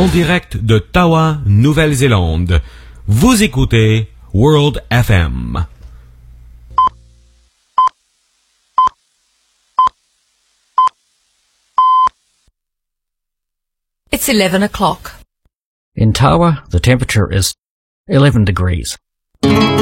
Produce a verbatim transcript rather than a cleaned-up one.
direct de Tawa, Nouvelle-Zélande. Vous écoutez World F M. It's eleven o'clock. In Tawa, the temperature is eleven degrees.